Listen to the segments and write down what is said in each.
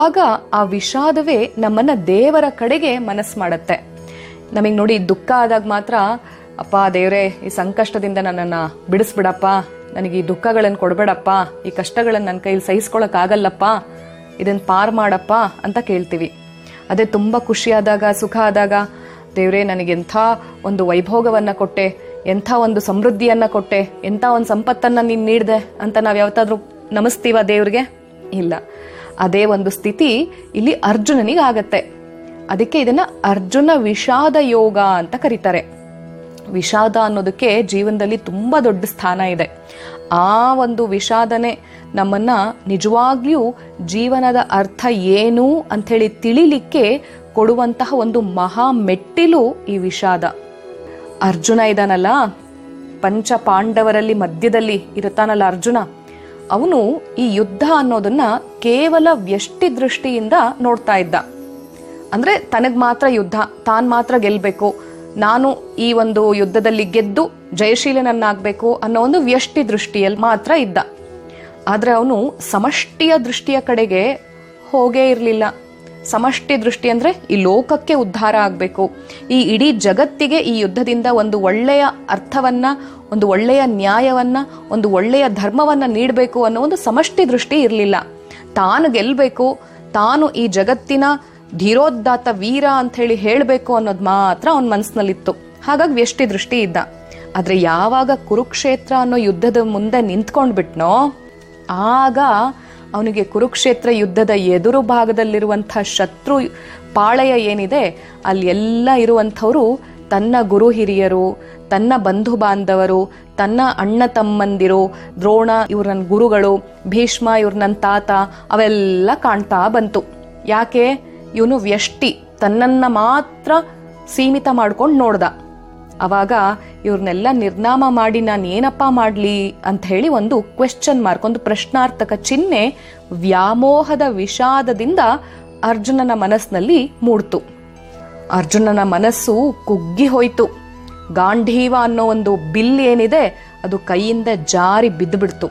ಆಗ ಆ ವಿಷಾದವೇ ನಮ್ಮನ್ನ ದೇವರ ಕಡೆಗೆ ಮನಸ್ಸು ಮಾಡತ್ತೆ. ನಮಗ್ ನೋಡಿ ದುಃಖ ಆದಾಗ ಮಾತ್ರ ಅಪ್ಪ ದೇವ್ರೆ ಈ ಸಂಕಷ್ಟದಿಂದ ನನ್ನನ್ನ ಬಿಡಿಸ್ಬಿಡಪ್ಪ, ನನಗೆ ಈ ದುಃಖಗಳನ್ನು ಕೊಡ್ಬೇಡಪ್ಪ, ಈ ಕಷ್ಟಗಳನ್ನ ನನ್ನ ಕೈಲಿ ಸಹಿಸ್ಕೊಳಕ್ ಆಗಲ್ಲಪ್ಪ, ಇದನ್ನ ಪಾರ್ ಮಾಡಪ್ಪ ಅಂತ ಕೇಳ್ತೀವಿ. ಅದೇ ತುಂಬಾ ಖುಷಿಯಾದಾಗ ಸುಖ ಆದಾಗ ದೇವ್ರೆ ನನಗೆಂಥ ಒಂದು ವೈಭೋಗವನ್ನ ಕೊಟ್ಟೆ, ಎಂಥ ಒಂದು ಸಮೃದ್ಧಿಯನ್ನ ಕೊಟ್ಟೆ, ಎಂಥ ಒಂದು ಸಂಪತ್ತನ್ನ ನೀನ್ ನೀಡ್ದೆ ಅಂತ ನಾವ್ ಯಾವತ್ತಾದ್ರೂ ನಮಿಸ್ತೀವ ದೇವ್ರಿಗೆ? ಇಲ್ಲ. ಅದೇ ಒಂದು ಸ್ಥಿತಿ ಇಲ್ಲಿ ಅರ್ಜುನನಿಗೆ ಆಗತ್ತೆ. ಅದಕ್ಕೆ ಇದನ್ನ ಅರ್ಜುನ ವಿಷಾದ ಯೋಗ ಅಂತ ಕರೀತಾರೆ. ವಿಷಾದ ಅನ್ನೋದಕ್ಕೆ ಜೀವನದಲ್ಲಿ ತುಂಬಾ ದೊಡ್ಡ ಸ್ಥಾನ ಇದೆ. ಆ ಒಂದು ವಿಷಾದನೆ ನಮ್ಮನ್ನ ನಿಜವಾಗ್ಲೂ ಜೀವನದ ಅರ್ಥ ಏನು ಅಂತ ಹೇಳಿ ತಿಳಿಲಿಕ್ಕೆ ಕೊಡುವಂತಹ ಒಂದು ಮಹಾ ಮೆಟ್ಟಿಲು ಈ ವಿಷಾದ. ಅರ್ಜುನ ಇದಾನಲ್ಲ, ಪಂಚ ಪಾಂಡವರಲ್ಲಿ ಮಧ್ಯದಲ್ಲಿ ಇರುತ್ತಾನಲ್ಲ ಅರ್ಜುನ, ಅವನು ಈ ಯುದ್ಧ ಅನ್ನೋದನ್ನ ಕೇವಲ ವ್ಯಷ್ಟಿ ದೃಷ್ಟಿಯಿಂದ ನೋಡ್ತಾ ಇದ್ದ. ಅಂದ್ರೆ ತನಗ್ ಮಾತ್ರ ಯುದ್ಧ, ತಾನ್ ಮಾತ್ರ ಗೆಲ್ಬೇಕು, ನಾನು ಈ ಒಂದು ಯುದ್ಧದಲ್ಲಿ ಗೆದ್ದು ಜಯಶೀಲನನ್ನಾಗ್ಬೇಕು ಅನ್ನೋ ಒಂದು ವ್ಯಷ್ಟಿ ದೃಷ್ಟಿಯಲ್ಲಿ ಮಾತ್ರ ಇದ್ದ. ಆದ್ರೆ ಅವನು ಸಮಷ್ಟಿಯ ದೃಷ್ಟಿಯ ಕಡೆಗೆ ಹೋಗೇ ಇರಲಿಲ್ಲ. ಸಮಷ್ಟಿ ದೃಷ್ಟಿ ಅಂದ್ರೆ ಈ ಲೋಕಕ್ಕೆ ಉದ್ಧಾರ ಆಗ್ಬೇಕು, ಈ ಇಡೀ ಜಗತ್ತಿಗೆ ಈ ಯುದ್ಧದಿಂದ ಒಂದು ಒಳ್ಳೆಯ ಅರ್ಥವನ್ನ, ಒಂದು ಒಳ್ಳೆಯ ನ್ಯಾಯವನ್ನ, ಒಂದು ಒಳ್ಳೆಯ ಧರ್ಮವನ್ನ ನೀಡಬೇಕು ಅನ್ನೋ ಒಂದು ಸಮಷ್ಟಿ ದೃಷ್ಟಿ ಇರಲಿಲ್ಲ. ತಾನು ಗೆಲ್ಬೇಕು, ತಾನು ಈ ಜಗತ್ತಿನ ಧೀರೋದ್ದಾತ ವೀರ ಅಂತ ಹೇಳಿ ಹೇಳ್ಬೇಕು ಅನ್ನೋದು ಮಾತ್ರ ಅವನ ಮನಸ್ಸಿನಲ್ಲಿತ್ತು. ಹಾಗಾಗಿ ವ್ಯಷ್ಟಿ ದೃಷ್ಟಿ ಇದ್ದ. ಆದ್ರೆ ಯಾವಾಗ ಕುರುಕ್ಷೇತ್ರ ಅನ್ನೋ ಯುದ್ಧದ ಮುಂದೆ ನಿಂತ್ಕೊಂಡ್ಬಿಟ್ನೋ, ಆಗ ಅವನಿಗೆ ಕುರುಕ್ಷೇತ್ರ ಯುದ್ಧದ ಎದುರು ಭಾಗದಲ್ಲಿರುವಂತಹ ಶತ್ರು ಪಾಳೆಯ ಏನಿದೆ ಅಲ್ಲಿ ಎಲ್ಲ ಇರುವಂಥವ್ರು ತನ್ನ ಗುರು ಹಿರಿಯರು, ತನ್ನ ಬಂಧು ಬಾಂಧವರು, ತನ್ನ ಅಣ್ಣ ತಮ್ಮಂದಿರು, ದ್ರೋಣ ಇವ್ರ ನನ್ನ ಗುರುಗಳು, ಭೀಷ್ಮ ಇವ್ರ ನನ್ನ ತಾತ, ಅವೆಲ್ಲ ಕಾಣ್ತಾ ಬಂತು. ಯಾಕೆ? ಇವನು ವ್ಯಷ್ಟಿ, ತನ್ನನ್ನ ಮಾತ್ರ ಸೀಮಿತ ಮಾಡ್ಕೊಂಡು ನೋಡ್ದ. ಅವಾಗ ಇವ್ರನ್ನೆಲ್ಲ ನಿರ್ನಾಮ ಮಾಡಿ ನಾನು ಏನಪ್ಪಾ ಮಾಡ್ಲಿ ಅಂತ ಹೇಳಿ ಒಂದು ಕ್ವೆಶ್ಚನ್ ಮಾರ್ಕ್, ಒಂದು ಪ್ರಶ್ನಾರ್ಥಕ ಚಿಹ್ನೆ ವ್ಯಾಮೋಹದ ವಿಷಾದದಿಂದ ಅರ್ಜುನನ ಮನಸ್ಸಿನಲ್ಲಿ ಮೂಡ್ತು. ಅರ್ಜುನನ ಮನಸ್ಸು ಕುಗ್ಗಿ ಹೋಯ್ತು. ಗಾಂಧೀವ ಅನ್ನೋ ಒಂದು ಬಿಲ್ ಏನಿದೆ ಅದು ಕೈಯಿಂದ ಜಾರಿ ಬಿದ್ದುಬಿಡ್ತು.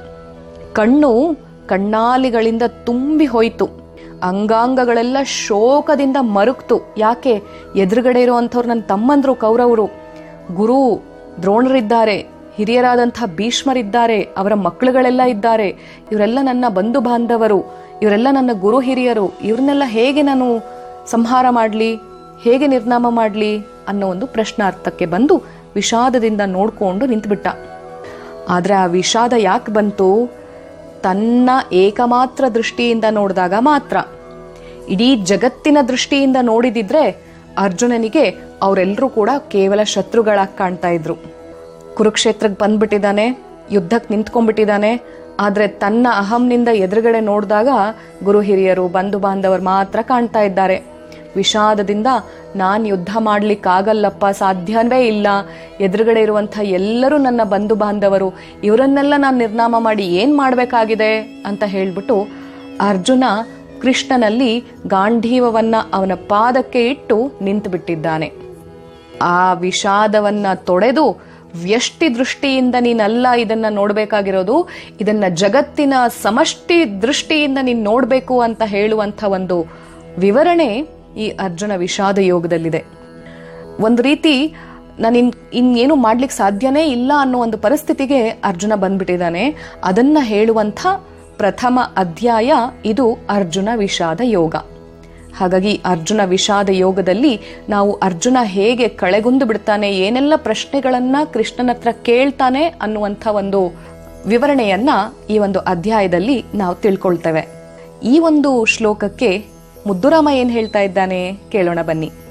ಕಣ್ಣಾಲಿಗಳಿಂದ ತುಂಬಿ ಹೋಯ್ತು. ಅಂಗಾಂಗಗಳೆಲ್ಲ ಶೋಕದಿಂದ ಮರುಗ್ತು. ಯಾಕೆ? ಎದುರುಗಡೆ ಇರುವಂಥವ್ರು ನನ್ನ ತಮ್ಮಂದ್ರು ಕೌರವರು, ಗುರು ದ್ರೋಣರಿದ್ದಾರೆ, ಹಿರಿಯರಾದಂತಹ ಭೀಷ್ಮರಿದ್ದಾರೆ, ಅವರ ಮಕ್ಕಳುಗಳೆಲ್ಲ ಇದ್ದಾರೆ, ಇವರೆಲ್ಲ ನನ್ನ ಬಂಧು ಬಾಂಧವರು, ಇವರೆಲ್ಲ ನನ್ನ ಗುರು ಹಿರಿಯರು, ಇವ್ರನ್ನೆಲ್ಲ ಹೇಗೆ ನಾನು ಸಂಹಾರ ಮಾಡ್ಲಿ, ಹೇಗೆ ನಿರ್ನಾಮ ಮಾಡ್ಲಿ ಅನ್ನೋ ಒಂದು ಪ್ರಶ್ನಾರ್ಥಕ್ಕೆ ಬಂದು ವಿಷಾದದಿಂದ ನೋಡ್ಕೊಂಡು ನಿಂತುಬಿಟ್ಟ. ಆದ್ರೆ ಆ ವಿಷಾದ ಯಾಕೆ ಬಂತು? ತನ್ನ ಏಕಮಾತ್ರ ದೃಷ್ಟಿಯಿಂದ ನೋಡಿದಾಗ ಮಾತ್ರ. ಇಡೀ ಜಗತ್ತಿನ ದೃಷ್ಟಿಯಿಂದ ನೋಡಿದಿದ್ರೆ ಅರ್ಜುನನಿಗೆ ಅವರೆಲ್ಲರೂ ಕೂಡ ಕೇವಲ ಶತ್ರುಗಳಾಗಿ ಕಾಣ್ತಾ ಇದ್ರು. ಕುರುಕ್ಷೇತ್ರಕ್ಕೆ ಬಂದ್ಬಿಟ್ಟಿದ್ದಾನೆ, ಯುದ್ಧಕ್ಕೆ ನಿಂತ್ಕೊಂಡ್ಬಿಟ್ಟಿದ್ದಾನೆ. ಆದ್ರೆ ತನ್ನ ಅಹಂನಿಂದ ಎದುರುಗಡೆ ನೋಡಿದಾಗ ಗುರು ಹಿರಿಯರು, ಬಂಧು ಬಾಂಧವರು ಮಾತ್ರ ಕಾಣ್ತಾ ಇದ್ದಾರೆ. ವಿಷಾದದಿಂದ ನಾನ್ ಯುದ್ಧ ಮಾಡ್ಲಿಕ್ಕಾಗಲ್ಲಪ್ಪ, ಸಾಧ್ಯವೇ ಇಲ್ಲ, ಎದುರುಗಡೆ ಇರುವಂಥ ಎಲ್ಲರೂ ನನ್ನ ಬಂಧು ಬಾಂಧವರು, ಇವರನ್ನೆಲ್ಲ ನಾನು ನಿರ್ನಾಮ ಮಾಡಿ ಏನ್ ಮಾಡ್ಬೇಕಾಗಿದೆ ಅಂತ ಹೇಳ್ಬಿಟ್ಟು ಅರ್ಜುನ ಕೃಷ್ಣನಲ್ಲಿ ಗಾಂಧೀವವನ್ನ ಅವನ ಪಾದಕ್ಕೆ ಇಟ್ಟು ನಿಂತು ಬಿಟ್ಟಿದ್ದಾನೆ. ಆ ವಿಷಾದವನ್ನ ತೊಡೆದು ವ್ಯಷ್ಟಿ ದೃಷ್ಟಿಯಿಂದ ನೀನಲ್ಲ ಇದನ್ನ ನೋಡ್ಬೇಕಾಗಿರೋದು, ಇದನ್ನ ಜಗತ್ತಿನ ಸಮಷ್ಟಿ ದೃಷ್ಟಿಯಿಂದ ನೀನ್ ನೋಡ್ಬೇಕು ಅಂತ ಹೇಳುವಂತ ಒಂದು ವಿವರಣೆ ಈ ಅರ್ಜುನ ವಿಷಾದ ಯೋಗದಲ್ಲಿದೆ. ಒಂದು ರೀತಿ ನಾನು ಇನ್ನೇನು ಮಾಡ್ಲಿಕ್ಕೆ ಸಾಧ್ಯನೇ ಇಲ್ಲ ಅನ್ನೋ ಒಂದು ಪರಿಸ್ಥಿತಿಗೆ ಅರ್ಜುನ ಬಂದ್ಬಿಟ್ಟಿದ್ದಾನೆ. ಅದನ್ನ ಹೇಳುವಂಥ ಪ್ರಥಮ ಅಧ್ಯಾಯ ಇದು ಅರ್ಜುನ ವಿಷಾದ ಯೋಗ. ಹಾಗಾಗಿ ಅರ್ಜುನ ವಿಷಾದ ಯೋಗದಲ್ಲಿ ನಾವು ಅರ್ಜುನ ಹೇಗೆ ಕಳೆಗುಂದು ಬಿಡ್ತಾನೆ, ಏನೆಲ್ಲ ಪ್ರಶ್ನೆಗಳನ್ನ ಕೃಷ್ಣನ ಹತ್ರ ಕೇಳ್ತಾನೆ ಅನ್ನುವಂಥ ಒಂದು ವಿವರಣೆಯನ್ನ ಈ ಒಂದು ಅಧ್ಯಾಯದಲ್ಲಿ ನಾವು ತಿಳ್ಕೊಳ್ತೇವೆ. ಈ ಒಂದು ಶ್ಲೋಕಕ್ಕೆ ಮುದ್ದುರಾಮ ಏನ್ ಹೇಳ್ತಾ ಇದ್ದಾನೆ ಕೇಳೋಣ ಬನ್ನಿ.